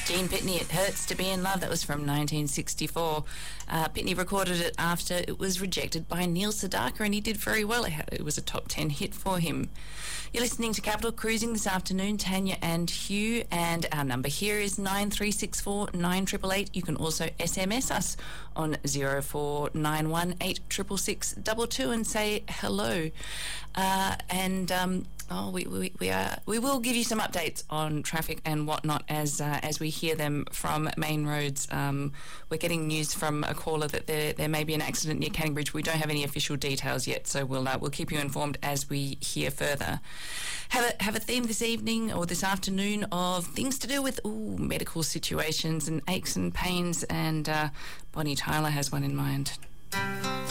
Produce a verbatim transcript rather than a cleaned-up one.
Gene Pitney, It Hurts to Be in Love. That was from nineteen sixty-four. Uh, Pitney recorded it after it was rejected by Neil Sedaka, and he did very well. It was a top ten hit for him. You're listening to Capital Cruising this afternoon, Tanya and Hugh, and our number here is nine three six four, nine eight eight eight. You can also S M S us on zero four nine one eight six six six two two and say hello. Uh, and um, oh, we we we are we will give you some updates on traffic and whatnot as uh, as we hear them from main roads. Um, we're getting news from a caller that there there may be an accident near Canning Bridge. We don't have any official details yet, so we'll uh, we'll keep you informed as we hear further. Have a have a theme this evening or this afternoon of things to do with ooh, medical situations and aches and pains, and uh, Bonnie Tyler has one in mind.